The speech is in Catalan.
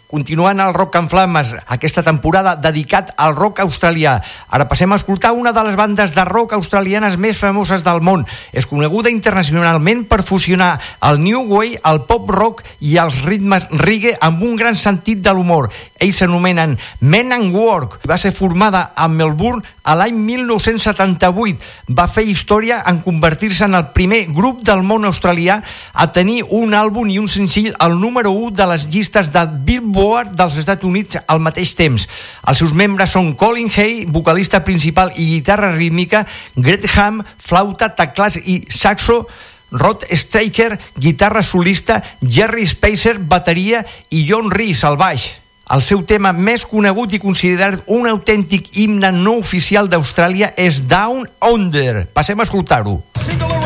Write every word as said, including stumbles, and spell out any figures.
continuant el Rock en Flames, aquesta temporada dedicat al rock australià. Ara passem a escoltar una de les bandes de rock australianes més famoses del món. És coneguda internacionalment per fusionar el new wave, el pop rock i els ritmes reggae amb un gran sentit de l'humor. Ells s'anomenen Men and Work. Va ser formada a Melbourne a l'any mil nou-cents setanta-vuit. Va fer història en convertir-se en el primer grup del món australià a tenir un àlbum i un senzill al número u de les llistes de Billboard dels Estats Units al mateix temps. Els seus membres són Colin Hay, vocalista principal i guitarra rítmica, Greg Ham, flauta, teclats i saxo, Rod Stryker, guitarra solista, Jerry Spacer, bateria i John Reese, al baix. El seu tema més conegut i considerat un autèntic himne no oficial d'Austràlia és Down Under. Passem a escoltar-ho. Single